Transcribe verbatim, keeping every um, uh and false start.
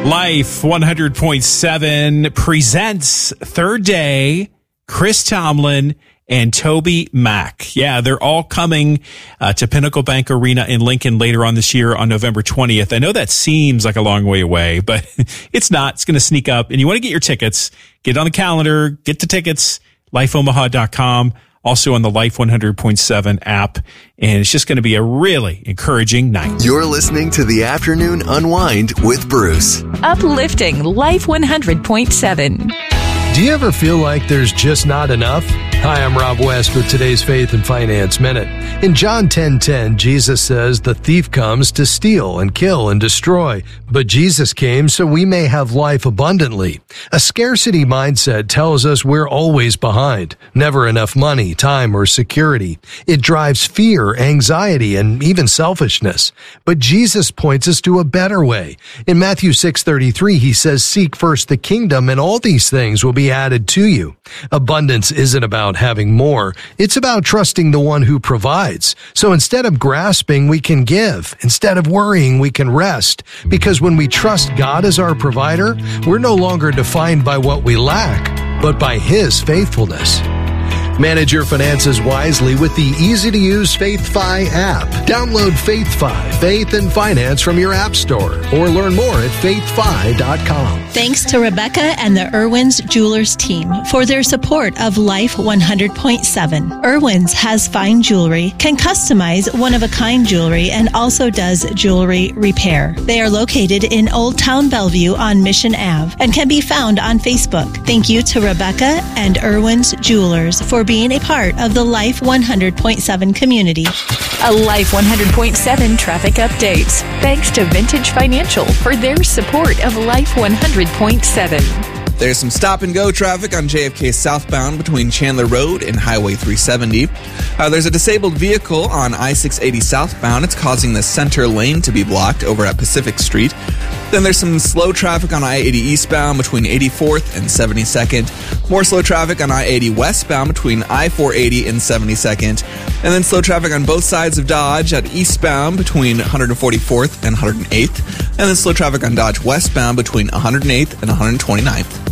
Life one hundred point seven presents third day, Chris Tomlin and Toby Mack. Yeah, they're all coming uh, to Pinnacle Bank Arena in Lincoln later on this year on November twentieth. I know that seems like a long way away, but it's not. It's going to sneak up. And you want to get your tickets, get on the calendar, get the tickets, life omaha dot com. Also on the Life one hundred point seven app. And it's just going to be a really encouraging night. You're listening to the Afternoon Unwind with Bruce. Uplifting Life one hundred point seven. Do you ever feel like there's just not enough? Hi, I'm Rob West with today's Faith and Finance Minute. In John ten ten, Jesus says, "The thief comes to steal and kill and destroy, but Jesus came so we may have life abundantly." A scarcity mindset tells us we're always behind, never enough money, time, or security. It drives fear, anxiety, and even selfishness. But Jesus points us to a better way. In Matthew six thirty-three, he says, "Seek first the kingdom, and all these things will be added to you." Abundance isn't about having more. It's about trusting the one who provides. So instead of grasping, we can give. Instead of worrying, we can rest. Because when we trust God as our provider, we're no longer defined by what we lack, but by His faithfulness. Manage your finances wisely with the easy-to-use FaithFi app. Download FaithFi, Faith and Finance from your app store, or learn more at faith fi dot com. Thanks to Rebecca and the Irwin's Jewelers team for their support of Life one hundred point seven. Irwin's has fine jewelry, can customize one-of-a-kind jewelry, and also does jewelry repair. They are located in Old Town Bellevue on Mission Avenue and can be found on Facebook. Thank you to Rebecca and Irwin's Jewelers for being a part of the Life one hundred point seven community. A Life one hundred point seven traffic update. Thanks to Vintage Financial for their support of Life one hundred point seven. There's some stop-and-go traffic on J F K southbound between Chandler Road and Highway three seventy. Uh, there's a disabled vehicle on I six eighty southbound. It's causing the center lane to be blocked over at Pacific Street. Then there's some slow traffic on I eighty eastbound between eighty-fourth and seventy-second. More slow traffic on I eighty westbound between I four eighty and seventy-second. And then slow traffic on both sides of Dodge at eastbound between one forty-fourth and one hundred eighth. And then slow traffic on Dodge westbound between one hundred eighth and one hundred twenty-ninth.